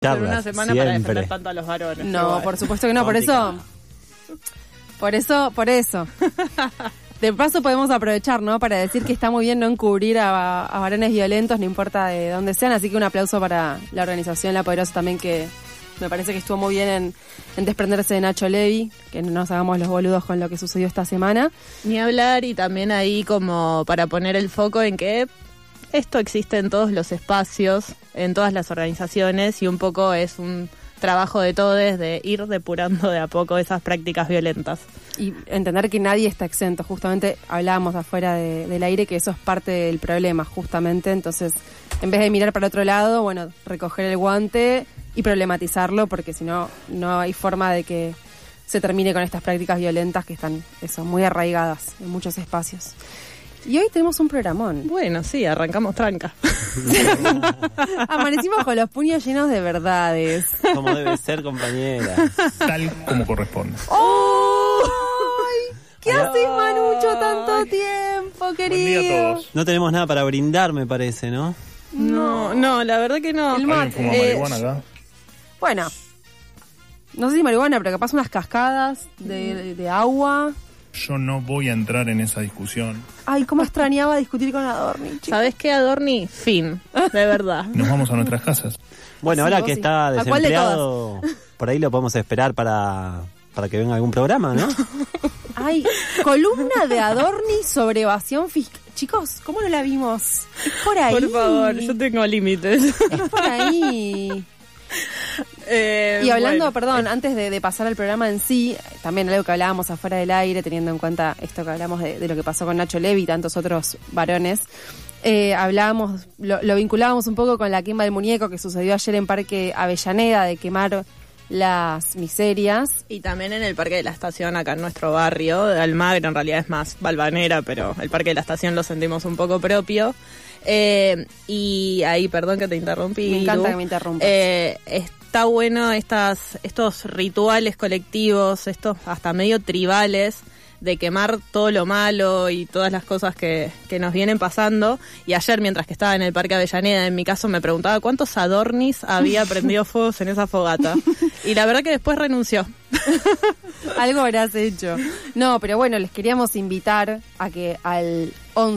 en una semana siempre. Para defender tanto a los varones. No, por supuesto que no, por eso. De paso podemos aprovechar, ¿no? Para decir que está muy bien no encubrir a varones violentos, no importa de dónde sean, así que un aplauso para la organización La Poderosa también, que me parece que estuvo muy bien en desprenderse de Nacho Levi, que no nos hagamos los boludos con lo que sucedió esta semana. Ni hablar, y también ahí como para poner el foco en que esto existe en todos los espacios, en todas las organizaciones, y un poco es un trabajo de todos de ir depurando de a poco esas prácticas violentas. Y entender que nadie está exento. Justamente hablábamos afuera del aire que eso es parte del problema, justamente. Entonces, en vez de mirar para otro lado, bueno, recoger el guante y problematizarlo, porque si no, no hay forma de que se termine con estas prácticas violentas que están muy arraigadas en muchos espacios. Y hoy tenemos un programón. Bueno, sí, arrancamos tranca. Amanecimos con los puños llenos de verdades. Como debe ser, compañera. Tal como corresponde. ¡Ay! ¿Qué haces, Manucho, tanto tiempo, querido? Buen día a todos. No tenemos nada para brindar, me parece, ¿no? No, la verdad que no. ¿Alguien fuma marihuana acá? Bueno, no sé si marihuana, pero capaz unas cascadas de agua. Yo no voy a entrar en esa discusión. Ay, cómo extrañaba discutir con Adorni, chicos. ¿Sabés qué, Adorni? Fin, de verdad. Nos vamos a nuestras casas. Bueno, Sí, ahora que sí. está ¿A cuál de desempleado, por ahí lo podemos esperar para que venga algún programa, ¿no? Ay, columna de Adorni sobre evasión fiscal. Chicos, ¿cómo no la vimos? Es por ahí. Por favor, yo tengo límites. Es por ahí. Y hablando, bueno, perdón, antes de pasar al programa en sí, también algo que hablábamos afuera del aire, teniendo en cuenta esto que hablamos de lo que pasó con Nacho Levi y tantos otros varones, hablábamos, lo vinculábamos un poco con la quema del muñeco que sucedió ayer en Parque Avellaneda, de quemar las miserias. Y también en el Parque de la Estación, acá en nuestro barrio, de Almagro, en realidad es más Balvanera, pero el Parque de la Estación lo sentimos un poco propio. Y ahí, perdón que te interrumpí. Me encanta que me interrumpas. Está bueno estos rituales colectivos, estos hasta medio tribales, de quemar todo lo malo y todas las cosas que nos vienen pasando. Y ayer, mientras que estaba en el Parque Avellaneda, en mi caso, me preguntaba cuántos Adornis había prendido fuegos en esa fogata. Y la verdad que después renunció. Algo habrás hecho. No, pero bueno, les queríamos invitar a que al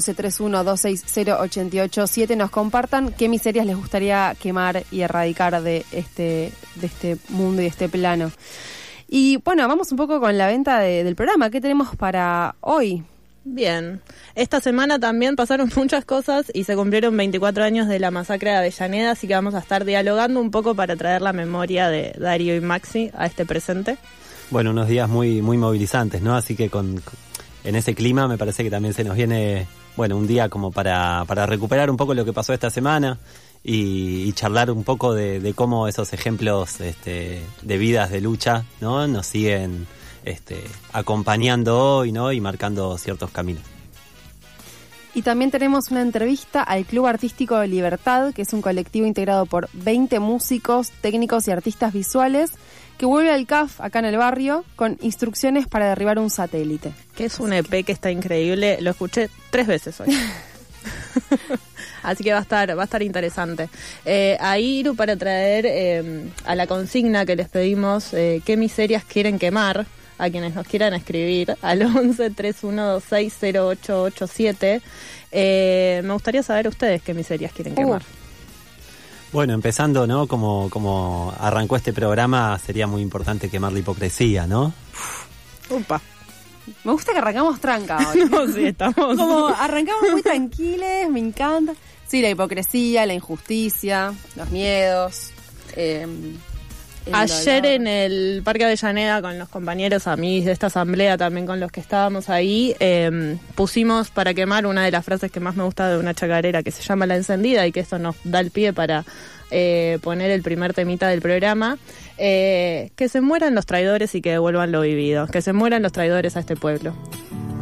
1131260887 nos compartan qué miserias les gustaría quemar y erradicar de este mundo y este plano. Y bueno, vamos un poco con la venta del programa. ¿Qué tenemos para hoy? Bien, esta semana también pasaron muchas cosas y se cumplieron 24 años de la masacre de Avellaneda, así que vamos a estar dialogando un poco para traer la memoria de Darío y Maxi a este presente. Bueno, unos días muy muy movilizantes, ¿no? Así que en ese clima me parece que también se nos viene, bueno, un día como para recuperar un poco lo que pasó esta semana y charlar un poco de cómo esos ejemplos de vidas de lucha, ¿no? Nos siguen acompañando hoy, ¿no? Y marcando ciertos caminos. Y también tenemos una entrevista al Club Artístico de Libertad, que es un colectivo integrado por 20 músicos, técnicos y artistas visuales, que vuelve al CAF acá en el barrio con instrucciones para derribar un satélite. Que es un EP que está increíble, lo escuché 3 veces hoy. Así que va a estar interesante. Ahí, Iru, para traer a la consigna que les pedimos, qué miserias quieren quemar, a quienes nos quieran escribir, al 1131260887. Me gustaría saber ustedes qué miserias quieren quemar. Bueno, empezando, ¿no? Como arrancó este programa, sería muy importante quemar la hipocresía, ¿no? Upa. Me gusta que arrancamos tranca hoy. No, sí, estamos. Como arrancamos muy tranquiles, me encanta. Sí, la hipocresía, la injusticia, los miedos. Ayer en el Parque Avellaneda con los compañeros a mí de esta asamblea, también con los que estábamos ahí, pusimos para quemar una de las frases que más me gusta de una chacarera que se llama La Encendida, y que esto nos da el pie para poner el primer temita del programa. Que se mueran los traidores y que devuelvan lo vivido, que se mueran los traidores a este pueblo.